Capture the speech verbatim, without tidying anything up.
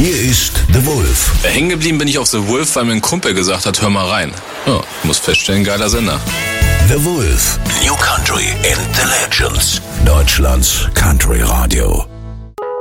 Hier ist The Wolf. Hängen geblieben bin ich auf The Wolf, weil mir ein Kumpel gesagt hat, hör mal rein. Ja, muss feststellen, geiler Sender. The Wolf. New Country and the Legends. Deutschlands Country Radio.